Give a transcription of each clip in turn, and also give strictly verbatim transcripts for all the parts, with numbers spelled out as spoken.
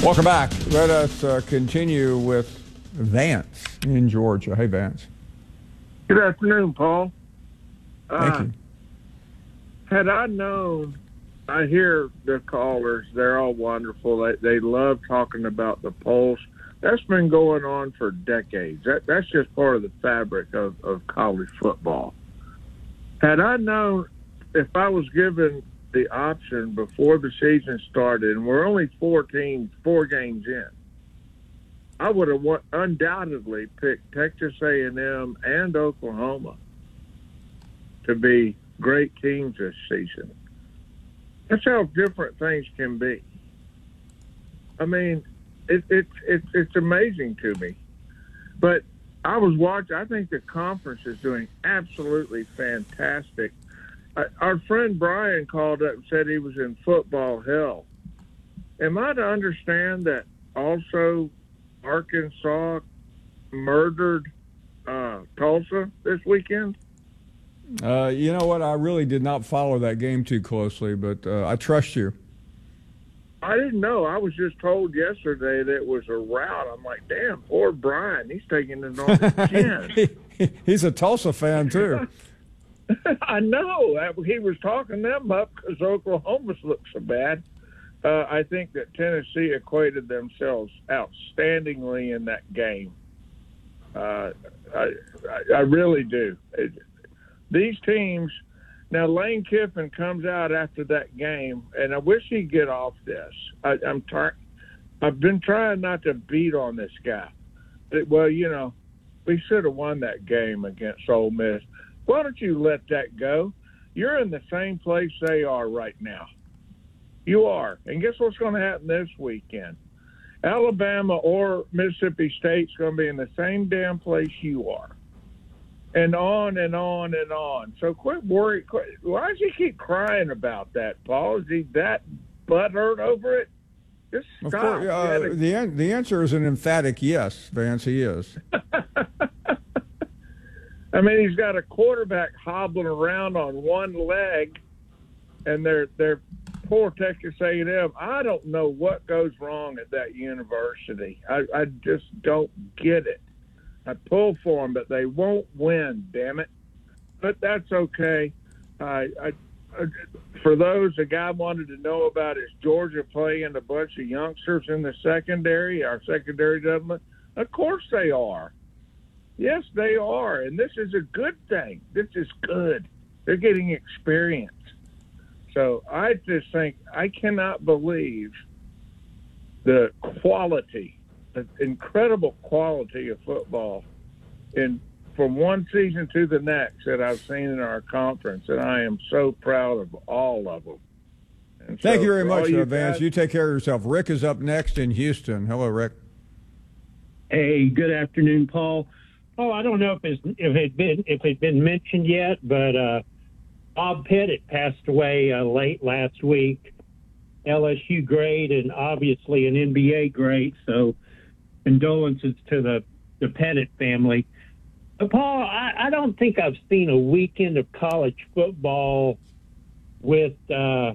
Welcome back. Let us uh, continue with Vance in Georgia. Hey, Vance. Good afternoon, Paul. Thank uh, you. Had I known, I hear the callers, they're all wonderful. They, they love talking about the polls. That's been going on for decades. That, that's just part of the fabric of, of college football. Had I known, if I was given the option before the season started, and we're only four teams, four games in, I would have undoubtedly picked Texas A and M and Oklahoma to be great teams this season. That's how different things can be. I mean, it, it, it, it's amazing to me. But I was watching, I think the conference is doing absolutely fantastic. Our friend Brian called up and said he was in football hell. Am I to understand that also Arkansas murdered uh, Tulsa this weekend? Uh, you know what? I really did not follow that game too closely, but uh, I trust you. I didn't know. I was just told yesterday that it was a rout. I'm like, damn, poor Brian. He's taking it on the chin. He's a Tulsa fan, too. I know. He was talking them up because Oklahoma's looked so bad. Uh, I think that Tennessee equated themselves outstandingly in that game. Uh, I, I, I really do. It, these teams, now Lane Kiffin comes out after that game, and I wish he'd get off this. I, I'm trying. I've been trying not to beat on this guy. But, well, you know, we should have won that game against Ole Miss. Why don't you let that go? You're in the same place they are right now. You are. And guess what's going to happen this weekend? Alabama or Mississippi State's going to be in the same damn place you are. And on and on and on. So quit worrying. Why does he keep crying about that, Paul? Is he that butthurt over it? Just stop. Of course, uh, the, an- the answer is an emphatic yes, Vance. He is. I mean, he's got a quarterback hobbling around on one leg, and they're they're poor Texas A and M. I don't know what goes wrong at that university. I, I just don't get it. I pull for them, but they won't win. Damn it! But that's okay. I, I, I for those the guy wanted to know about is Georgia playing a bunch of youngsters in the secondary. Our secondary doesn't. Of course they are. Yes, they are, and this is a good thing. This is good. They're getting experience. So I just think I cannot believe the quality, the incredible quality of football in from one season to the next that I've seen in our conference, and I am so proud of all of them. And Thank so you very for much, all you Vance. guys, You take care of yourself. Rick is up next in Houston. Hello, Rick. Hey, good afternoon, Paul. Oh, I don't know if it's if it been if it's been mentioned yet, but uh, Bob Pettit passed away uh, late last week. L S U great and obviously an N B A great. So condolences to the the Pettit family. But Paul, I, I don't think I've seen a weekend of college football with uh,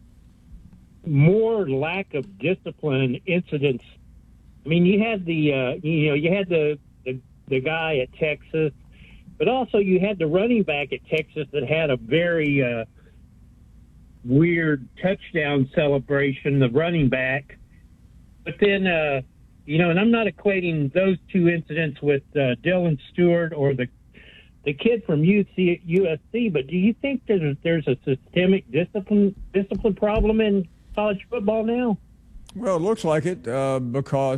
more lack of discipline incidents. I mean, you had the uh, you know you had the the guy at Texas, but also you had the running back at Texas that had a very uh, weird touchdown celebration, the running back. But then, uh, you know, and I'm not equating those two incidents with uh, Dylan Stewart or the the kid from U S C, but do you think there's, there's a systemic discipline discipline problem in college football now? Well, it looks like it uh, because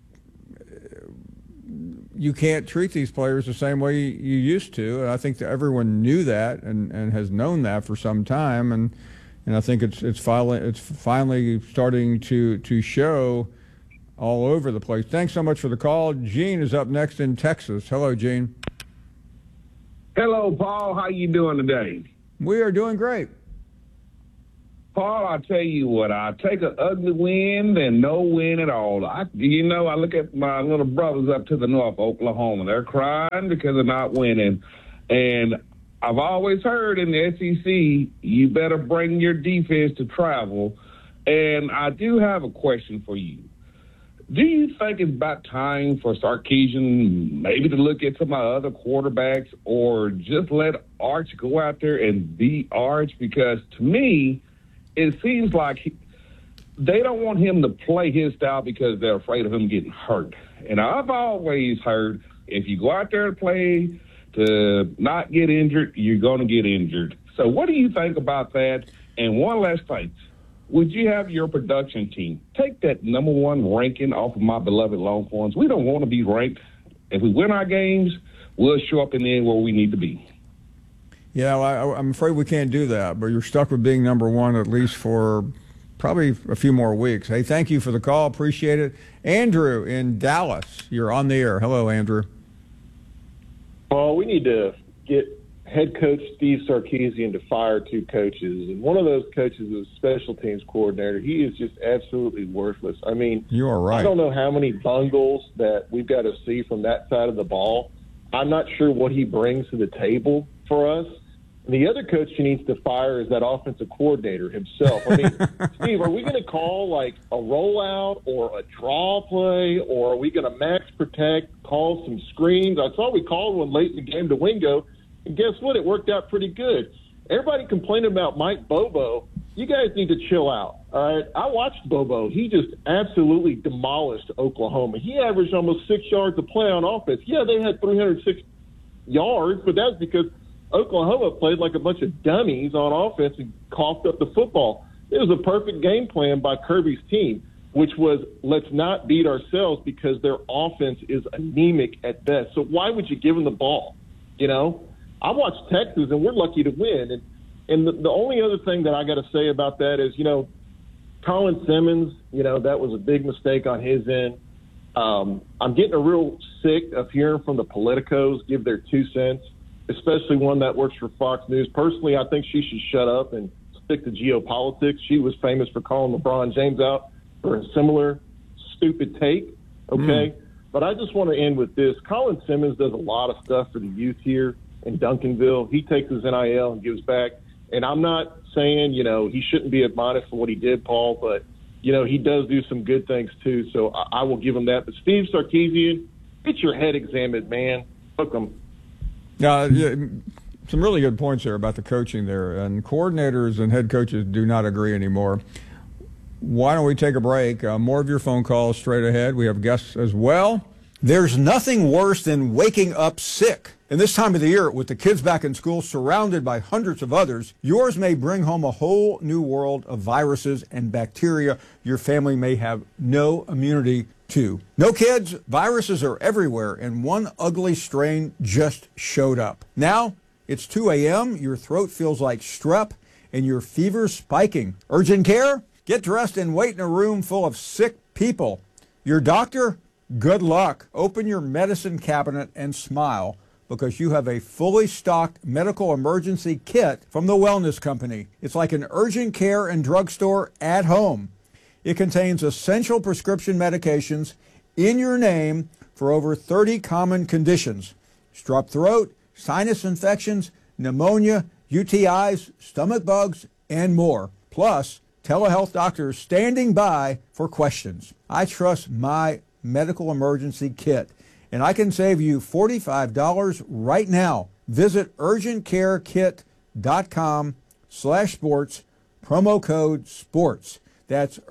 you can't treat these players the same way you used to. And I think that everyone knew that and, and has known that for some time. And and I think it's it's finally it's finally starting to to show all over the place. Thanks so much for the call. Gene is up next in Texas. Hello, Gene. Hello, Paul. How you doing today? We are doing great. Paul, I tell you what, I take an ugly win and no win at all. I, you know, I look at my little brothers up to the north, Oklahoma. They're crying because they're not winning. And I've always heard in the S E C, you better bring your defense to travel. And I do have a question for you. do you think it's about time for Sarkisian maybe to look at some of the other quarterbacks, or just let Arch go out there and be Arch? Because to me, it seems like he, they don't want him to play his style because they're afraid of him getting hurt. And I've always heard if you go out there to play to not get injured, you're going to get injured. So what do you think about that? And one last thing. Would you have your production team take that number one ranking off of my beloved Longhorns? We don't want to be ranked. If we win our games, we'll show up in the end where we need to be. Yeah, well, I, I'm afraid we can't do that, but you're stuck with being number one at least for probably a few more weeks. Hey, thank you for the call. Appreciate it. Andrew in Dallas, you're on the air. Hello, Andrew. Well, we need to get head coach Steve Sarkisian to fire two coaches, and one of those coaches is a special teams coordinator. He is just absolutely worthless. I mean, you are right. I don't know how many bungles that we've got to see from that side of the ball. I'm not sure what he brings to the table for us. And the other coach he needs to fire is that offensive coordinator himself. I mean, Steve, are we going to call like a rollout or a draw play, or are we going to max protect, call some screens? I saw we called one late in the game to Wingo. And guess what? It worked out pretty good. Everybody complaining about Mike Bobo. You guys need to chill out. All right. I watched Bobo. He just absolutely demolished Oklahoma. He averaged almost six yards a play on offense. Yeah, they had three hundred six yards, but that's because Oklahoma played like a bunch of dummies on offense and coughed up the football. It was a perfect game plan by Kirby's team, which was let's not beat ourselves because their offense is anemic at best. So why would you give them the ball? You know? I watched Texas, and we're lucky to win. And and the, the only other thing that I got to say about that is, you know, Colin Simmons, you know, that was a big mistake on his end. Um, I'm getting a real sick of hearing from the politicos give their two cents, especially one that works for Fox News. Personally, I think she should shut up and stick to geopolitics. She was famous for calling LeBron James out for a similar stupid take, okay? Mm. But I just want to end with this. Colin Simmons does a lot of stuff for the youth here in Duncanville. He takes his N I L and gives back. And I'm not saying, you know, he shouldn't be admonished for what he did, Paul, but, you know, he does do some good things too. So I, I will give him that. But Steve Sarkisian, get your head examined, man. Hook him. Uh, yeah, some really good points there about the coaching there. And coordinators and head coaches do not agree anymore. Why don't we take a break? Uh, more of your phone calls straight ahead. We have guests as well. There's nothing worse than waking up sick. And this time of the year, with the kids back in school, surrounded by hundreds of others, yours may bring home a whole new world of viruses and bacteria your family may have no immunity to. No kids, viruses are everywhere, and one ugly strain just showed up. Now, it's two a.m., your throat feels like strep, and your fever's spiking. Urgent care? Get dressed and wait in a room full of sick people. Your doctor? Good luck. Open your medicine cabinet and smile, because you have a fully stocked medical emergency kit from the Wellness Company. It's like an urgent care and drugstore at home. It contains essential prescription medications in your name for over thirty common conditions: strep throat, sinus infections, pneumonia, U T Is, stomach bugs, and more. Plus, telehealth doctors standing by for questions. I trust my medical emergency kit, and I can save you forty-five dollars right now. Visit urgentcarekit.com slash sports, promo code sports. That's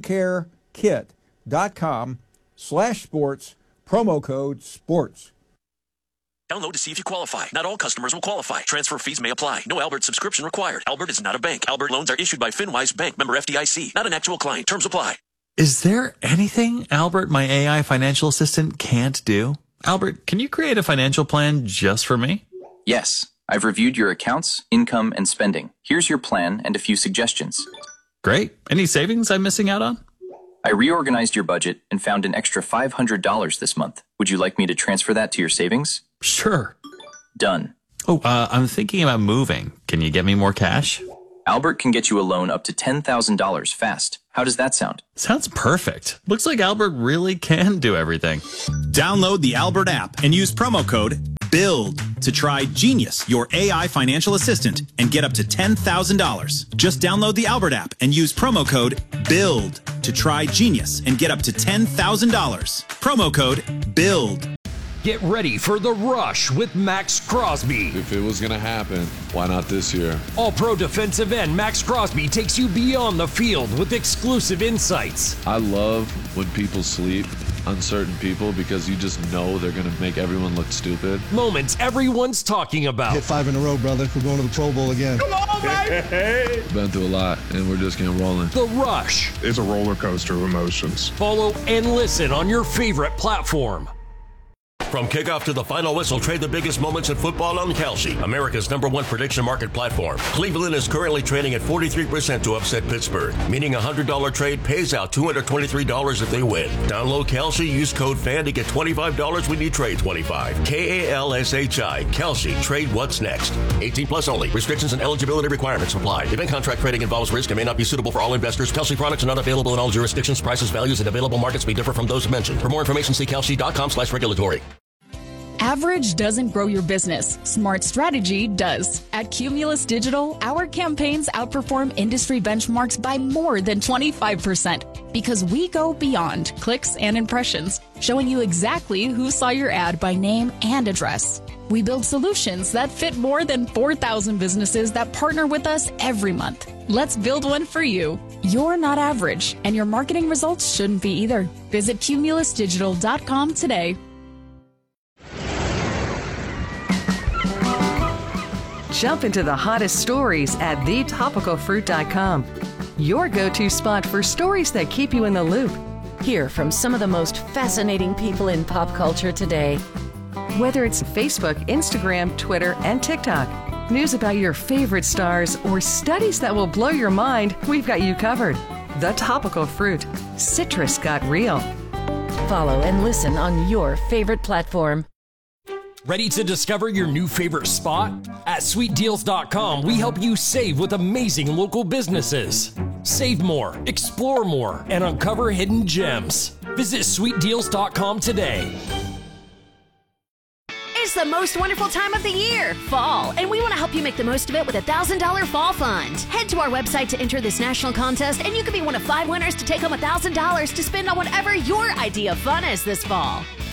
urgentcarekit.com slash sports, promo code sports. Download to see if you qualify. Not all customers will qualify. Transfer fees may apply. No Albert subscription required. Albert is not a bank. Albert loans are issued by FinWise Bank, member F D I C. Not an actual client. Terms apply. Is there anything Albert, my A I financial assistant, can't do? Albert, can you create a financial plan just for me? Yes. I've reviewed your accounts, income, and spending. Here's your plan and a few suggestions. Great. Any savings I'm missing out on? I reorganized your budget and found an extra five hundred dollars this month. Would you like me to transfer that to your savings? Sure. Done. Oh, uh, I'm thinking about moving. Can you get me more cash? Albert can get you a loan up to ten thousand dollars fast. How does that sound? Sounds perfect. Looks like Albert really can do everything. Download the Albert app and use promo code BUILD to try Genius, your A I financial assistant, and get up to ten thousand dollars. Just download the Albert app and use promo code BUILD to try Genius and get up to ten thousand dollars. Promo code BUILD. Get ready for the rush with Max Crosby. If it was going to happen, why not this year? All-pro defensive end Max Crosby takes you beyond the field with exclusive insights. I love when people sleep, uncertain people, because you just know they're going to make everyone look stupid. Moments everyone's talking about. Hit five in a row, brother. We're going to the Pro Bowl again. Come on, baby! Been through a lot, and we're just getting rolling. The Rush. It's a roller coaster of emotions. Follow and listen on your favorite platform. From kickoff to the final whistle, trade the biggest moments in football on Kalshi, America's number one prediction market platform. Cleveland is currently trading at forty-three percent to upset Pittsburgh, meaning a one hundred dollars trade pays out two hundred twenty-three dollars if they win. Download Kalshi, use code FAN to get twenty-five dollars when you trade twenty-five. K A L S H I, Kalshi, trade what's next. eighteen plus only. Restrictions and eligibility requirements apply. Event contract trading involves risk and may not be suitable for all investors. Kalshi products are not available in all jurisdictions. Prices, values, and available markets may differ from those mentioned. For more information, see kalshi.com slash regulatory. Average doesn't grow your business. Smart strategy does. At Cumulus Digital, our campaigns outperform industry benchmarks by more than twenty-five percent because we go beyond clicks and impressions, showing you exactly who saw your ad by name and address. We build solutions that fit more than four thousand businesses that partner with us every month. Let's build one for you. You're not average, and your marketing results shouldn't be either. Visit cumulus digital dot com today. Jump into the hottest stories at the topical fruit dot com. Your go-to spot for stories that keep you in the loop. Hear from some of the most fascinating people in pop culture today. Whether it's Facebook, Instagram, Twitter, and TikTok, news about your favorite stars, or studies that will blow your mind, we've got you covered. The Topical Fruit. Citrus got real. Follow and listen on your favorite platform. Ready to discover your new favorite spot? At sweet deals dot com, we help you save with amazing local businesses. Save more, explore more, and uncover hidden gems. Visit sweet deals dot com today. It's the most wonderful time of the year, fall, and we want to help you make the most of it with a one thousand dollars Fall Fund. Head to our website to enter this national contest, and you could be one of five winners to take home one thousand dollars to spend on whatever your idea of fun is this fall.